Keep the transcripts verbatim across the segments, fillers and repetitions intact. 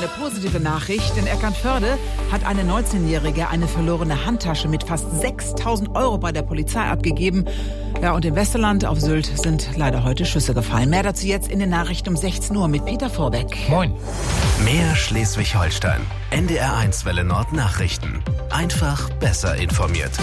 eine positive Nachricht. In Eckernförde hat eine neunzehnjährige eine verlorene Handtasche mit fast sechstausend Euro bei der Polizei abgegeben. Ja, und im Westerland auf Sylt sind leider heute Schüsse gefallen. Mehr dazu jetzt in den Nachrichten um sechzehn Uhr mit Peter Vorbeck. Moin. Mehr Schleswig-Holstein. N D R eins Welle Nord Nachrichten. Einfach besser informiert.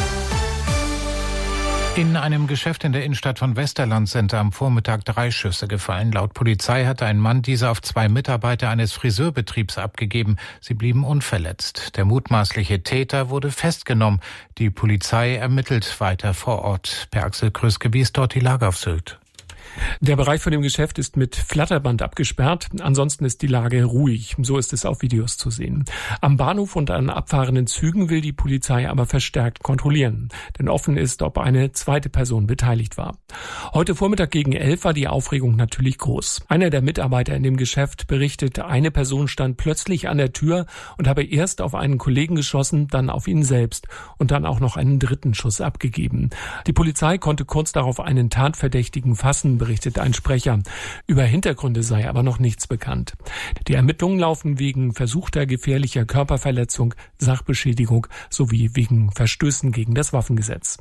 In einem Geschäft in der Innenstadt von Westerland sind am Vormittag drei Schüsse gefallen. Laut Polizei hatte ein Mann diese auf zwei Mitarbeiter eines Friseurbetriebs abgegeben. Sie blieben unverletzt. Der mutmaßliche Täter wurde festgenommen. Die Polizei ermittelt weiter vor Ort. Per Axel Kröske, wie ist dort die Lage auf Sylt? Der Bereich von dem Geschäft ist mit Flatterband abgesperrt. Ansonsten ist die Lage ruhig. So ist es auf Videos zu sehen. Am Bahnhof und an abfahrenden Zügen will die Polizei aber verstärkt kontrollieren. Denn offen ist, ob eine zweite Person beteiligt war. Heute Vormittag gegen elf war die Aufregung natürlich groß. Einer der Mitarbeiter in dem Geschäft berichtet, eine Person stand plötzlich an der Tür und habe erst auf einen Kollegen geschossen, dann auf ihn selbst und dann auch noch einen dritten Schuss abgegeben. Die Polizei konnte kurz darauf einen Tatverdächtigen fassen, berichtet ein Sprecher. Über Hintergründe sei aber noch nichts bekannt. Die Ermittlungen laufen wegen versuchter gefährlicher Körperverletzung, Sachbeschädigung sowie wegen Verstößen gegen das Waffengesetz.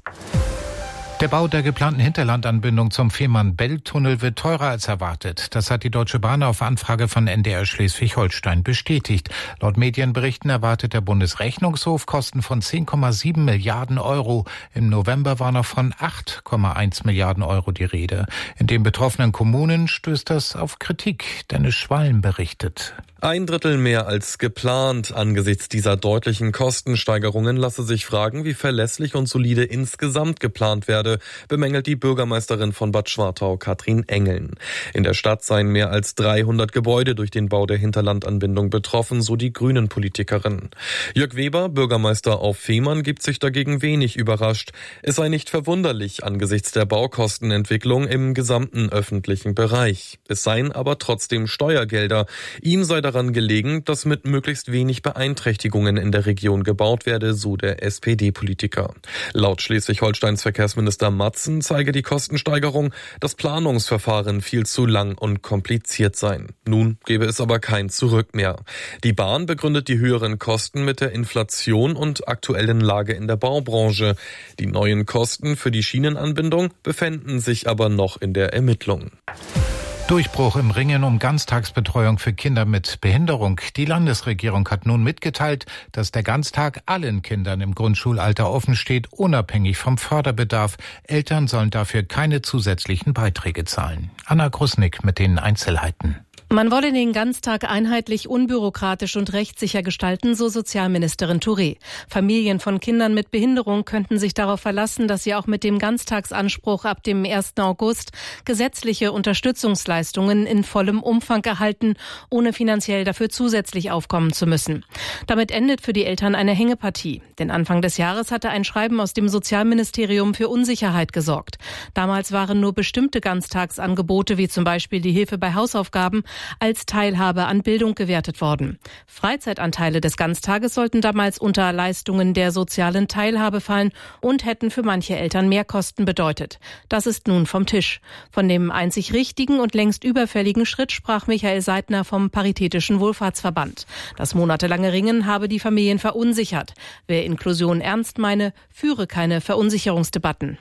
Der Bau der geplanten Hinterlandanbindung zum Fehmarn-Belt-Tunnel wird teurer als erwartet. Das hat die Deutsche Bahn auf Anfrage von N D R Schleswig-Holstein bestätigt. Laut Medienberichten erwartet der Bundesrechnungshof Kosten von zehn Komma sieben Milliarden Euro. Im November war noch von acht Komma eins Milliarden Euro die Rede. In den betroffenen Kommunen stößt das auf Kritik. Dennis Schwalm berichtet. Ein Drittel mehr als geplant. Angesichts dieser deutlichen Kostensteigerungen lasse sich fragen, wie verlässlich und solide insgesamt geplant werde, bemängelt die Bürgermeisterin von Bad Schwartau, Katrin Engeln. In der Stadt seien mehr als dreihundert Gebäude durch den Bau der Hinterlandanbindung betroffen, so die Grünen-Politikerin. Jörg Weber, Bürgermeister auf Fehmarn, gibt sich dagegen wenig überrascht. Es sei nicht verwunderlich angesichts der Baukostenentwicklung im gesamten öffentlichen Bereich. Es seien aber trotzdem Steuergelder. Ihm sei daran gelegen, dass mit möglichst wenig Beeinträchtigungen in der Region gebaut werde, so der S P D-Politiker. Laut Schleswig-Holsteins Verkehrsminister Matzen zeige die Kostensteigerung, das Planungsverfahren viel zu lang und kompliziert sein. Nun gebe es aber kein Zurück mehr. Die Bahn begründet die höheren Kosten mit der Inflation und aktuellen Lage in der Baubranche. Die neuen Kosten für die Schienenanbindung befänden sich aber noch in der Ermittlung. Durchbruch im Ringen um Ganztagsbetreuung für Kinder mit Behinderung. Die Landesregierung hat nun mitgeteilt, dass der Ganztag allen Kindern im Grundschulalter offen steht, unabhängig vom Förderbedarf. Eltern sollen dafür keine zusätzlichen Beiträge zahlen. Anna Grusnick mit den Einzelheiten. Man wolle den Ganztag einheitlich, unbürokratisch und rechtssicher gestalten, so Sozialministerin Touré. Familien von Kindern mit Behinderung könnten sich darauf verlassen, dass sie auch mit dem Ganztagsanspruch ab dem ersten August gesetzliche Unterstützungsleistungen in vollem Umfang erhalten, ohne finanziell dafür zusätzlich aufkommen zu müssen. Damit endet für die Eltern eine Hängepartie. Denn Anfang des Jahres hatte ein Schreiben aus dem Sozialministerium für Unsicherheit gesorgt. Damals waren nur bestimmte Ganztagsangebote, wie zum Beispiel die Hilfe bei Hausaufgaben, als Teilhabe an Bildung gewertet worden. Freizeitanteile des Ganztages sollten damals unter Leistungen der sozialen Teilhabe fallen und hätten für manche Eltern Mehrkosten bedeutet. Das ist nun vom Tisch. Von dem einzig richtigen und längst überfälligen Schritt sprach Michael Seidner vom Paritätischen Wohlfahrtsverband. Das monatelange Ringen habe die Familien verunsichert. Wer Inklusion ernst meine, führe keine Verunsicherungsdebatten.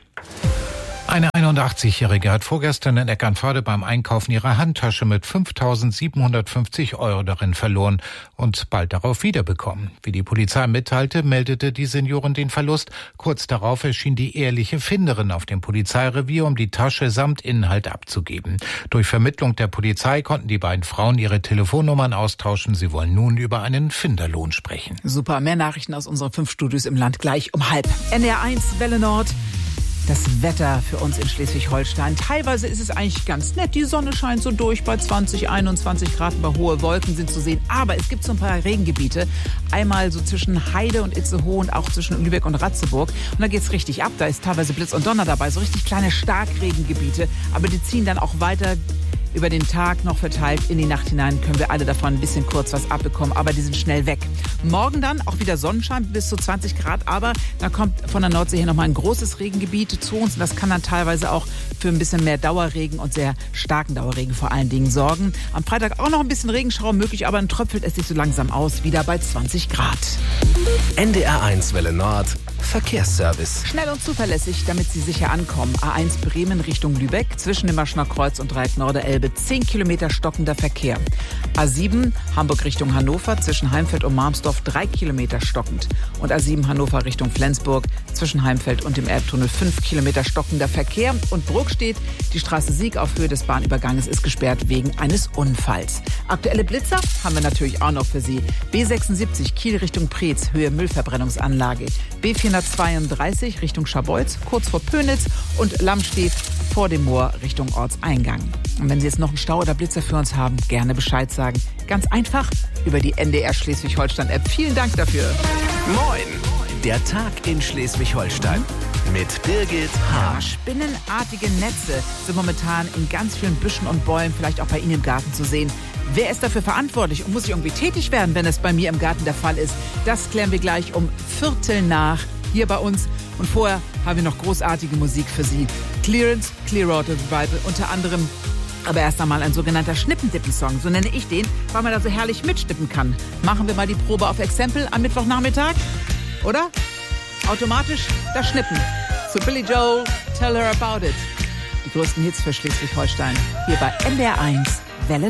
Eine einundachtzigjährige hat vorgestern in Eckernförde beim Einkaufen ihre Handtasche mit fünftausendsiebenhundertfünfzig Euro darin verloren und bald darauf wiederbekommen. Wie die Polizei mitteilte, meldete die Seniorin den Verlust. Kurz darauf erschien die ehrliche Finderin auf dem Polizeirevier, um die Tasche samt Inhalt abzugeben. Durch Vermittlung der Polizei konnten die beiden Frauen ihre Telefonnummern austauschen. Sie wollen nun über einen Finderlohn sprechen. Super, mehr Nachrichten aus unseren fünf Studios im Land gleich um halb. N D R eins Welle Nord. Das Wetter für uns in Schleswig-Holstein. Teilweise ist es eigentlich ganz nett. Die Sonne scheint so durch bei zwanzig, einundzwanzig Grad, aber hohe Wolken sind zu sehen. Aber es gibt so ein paar Regengebiete. Einmal so zwischen Heide und Itzehoe und auch zwischen Lübeck und Ratzeburg. Und da geht's richtig ab. Da ist teilweise Blitz und Donner dabei. So richtig kleine Starkregengebiete. Aber die ziehen dann auch weiter über den Tag noch verteilt. In die Nacht hinein können wir alle davon ein bisschen kurz was abbekommen, aber die sind schnell weg. Morgen dann auch wieder Sonnenschein bis zu zwanzig Grad, aber da kommt von der Nordsee her nochmal ein großes Regengebiet zu uns und das kann dann teilweise auch für ein bisschen mehr Dauerregen und sehr starken Dauerregen vor allen Dingen sorgen. Am Freitag auch noch ein bisschen Regenschauer möglich, aber dann tröpfelt es sich so langsam aus, wieder bei zwanzig Grad. N D R eins Welle Nord Verkehrsservice. Schnell und zuverlässig, damit Sie sicher ankommen. A eins Bremen Richtung Lübeck, zwischen dem Maschner Kreuz und Dreieck Norderelbe, zehn Kilometer stockender Verkehr. A sieben Hamburg Richtung Hannover, zwischen Heimfeld und Marmsdorf, drei Kilometer stockend. Und A sieben Hannover Richtung Flensburg, zwischen Heimfeld und dem Elbtunnel, fünf Kilometer stockender Verkehr. Und Bruck steht, die Straße Sieg auf Höhe des Bahnüberganges ist gesperrt wegen eines Unfalls. Aktuelle Blitzer haben wir natürlich auch noch für Sie. B sechsundsiebzig Kiel Richtung Preetz, Höhe Müllverbrennungsanlage. B vierhundertzweiunddreißig Richtung Scharbeutz, kurz vor Pönitz. Und Lammstedt vor dem Moor Richtung Ortseingang. Und wenn Sie jetzt noch einen Stau oder Blitzer für uns haben, gerne Bescheid sagen. Ganz einfach über die N D R Schleswig-Holstein-App. Vielen Dank dafür. Moin! Der Tag in Schleswig-Holstein mit Birgit H. Spinnenartige Netze sind momentan in ganz vielen Büschen und Bäumen, vielleicht auch bei Ihnen im Garten zu sehen. Wer ist dafür verantwortlich und muss sich irgendwie tätig werden, wenn es bei mir im Garten der Fall ist? Das klären wir gleich um Viertel nach hier bei uns. Und vorher haben wir noch großartige Musik für Sie. Clearance, Clearwater Revival unter anderem. Aber erst einmal ein sogenannter Schnippendippen-Song, so nenne ich den, weil man da so herrlich mitstippen kann. Machen wir mal die Probe auf Exempel am Mittwochnachmittag, oder? Automatisch das Schnippen. Zu Billy Joel, Tell Her About It. Die größten Hits für Schleswig-Holstein, hier bei N D R eins